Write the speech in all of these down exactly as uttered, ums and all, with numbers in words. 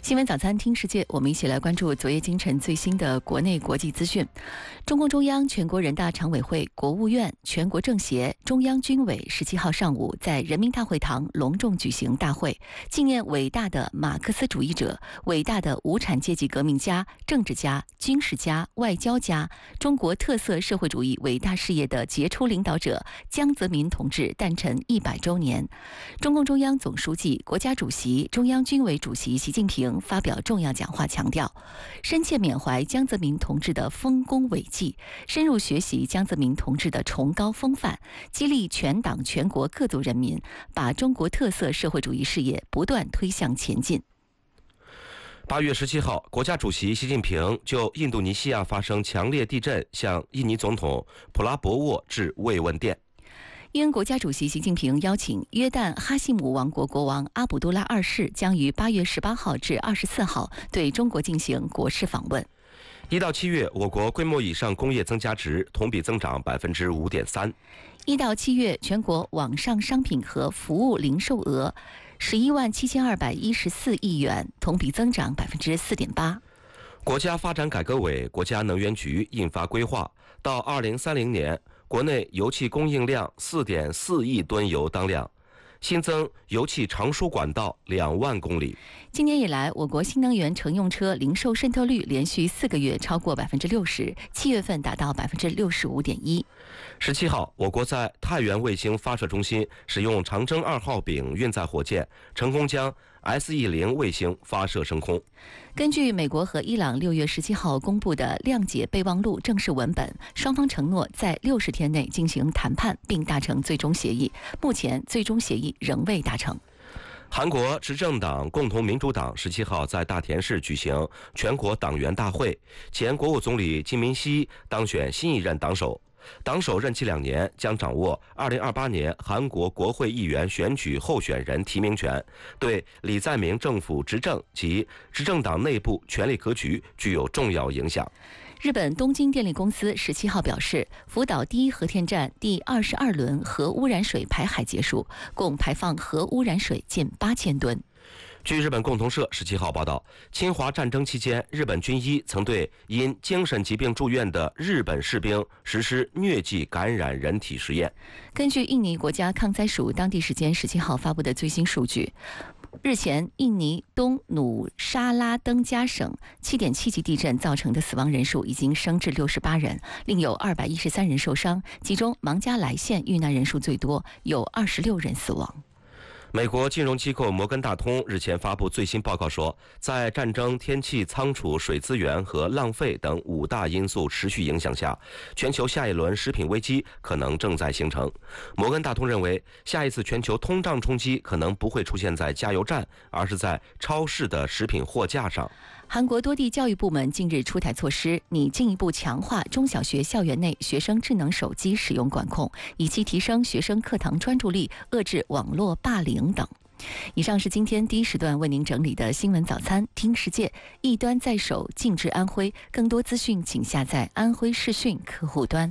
新闻早餐听世界，我们一起来关注昨夜今晨最新的国内国际资讯。中共中央、全国人大常委会、国务院、全国政协、中央军委十七号上午在人民大会堂隆重举行大会，纪念伟大的马克思主义者、伟大的无产阶级革命家、政治家、军事家、外交家、中国特色社会主义伟大事业的杰出领导者江泽民同志诞辰一百周年。中共中央总书记、国家主席、中央军委主席习近平发表重要讲话，强调深切缅怀江泽民同志的丰功伟绩，深入学习江泽民同志的崇高风范，激励全党全国各族人民把中国特色社会主义事业不断推向前进。 八月十七号，国家主席习近平就印度尼西亚发生强烈地震向印尼总统普拉博沃致慰问电。 因国家主席习近平邀请，约旦哈希姆王国国王阿卜杜拉二世将于八月十八号至二十四号对中国进行国事访问。 一到七月，我国规模以上工业增加值同比增长百分之五点三。 一到七月，全国网上商品和服务零售额十一万七千二百一十四亿元，同比增长百分之四点八。 国家发展改革委、国家能源局印发规划，到二零三零年，国内油气供应量四点四亿吨油当量，新增油气长输管道两万公里。 今年以来，我国新能源乘用车零售渗透率连续四个月超过百分之六十，七月份达到百分之六十五点一。 十七号，我国在太原卫星发射中心使用长征二号丙运载火箭，成功将 S E 零卫星发射升空。 根据美国和伊朗六月十七号公布的谅解备忘录正式文本，双方承诺在六十天内进行谈判并达成最终协议。目前，最终协议仍未达成。 韩国执政党共同民主党十七号在大田市举行全国党员大会，前国务总理金明熙当选新一任党首。党首任期两年，将掌握二零二八年韩国国会议员选举候选人提名权，对李在明政府执政及执政党内部权力格局具有重要影响。 日本东京电力公司十七号表示，福岛第一核电站第二十二轮核污染水排海结束，共排放核污染水近八千吨。 据日本共同社十七号报道，侵华战争期间，日本军医曾对因精神疾病住院的日本士兵实施疟疾感染人体实验。 根据印尼国家抗灾署当地时间十七号发布的最新数据，日前，印尼东努沙拉登加省 七点七级地震造成的死亡人数已经升至六十八人，另有二百一十三人受伤，其中芒加莱县遇难人数最多，有二十六人死亡。 美国金融机构摩根大通日前发布最新报告说，在战争、天气、仓储、水资源和浪费等五大因素持续影响下，全球下一轮食品危机可能正在形成。摩根大通认为，下一次全球通胀冲击可能不会出现在加油站，而是在超市的食品货架上。 韩国多地教育部门近日出台措施，拟进一步强化中小学校园内学生智能手机使用管控，以期提升学生课堂专注力，遏制网络霸凌等。以上是今天第一时段为您整理的新闻早餐，听世界，一端在手，静至安徽。更多资讯请下载安徽视讯客户端。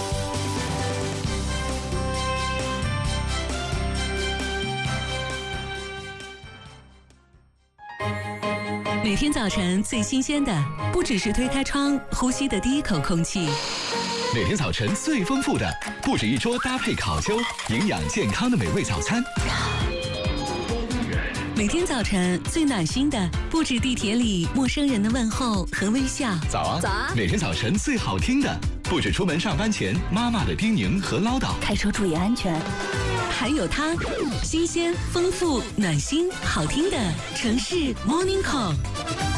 每天早晨最新鲜的，不只是推开窗呼吸的第一口空气。 每天早晨最丰富的，不止一桌搭配烤焦、营养健康的美味早餐。 每天早晨最暖心的，不止地铁里陌生人的问候和微笑。 早啊， 早啊！ 每天早晨最好听的，不止出门上班前妈妈的叮咛和唠叨。 开车注意安全。还有它，新鲜、丰富、暖心、好听的城市 Morning Call。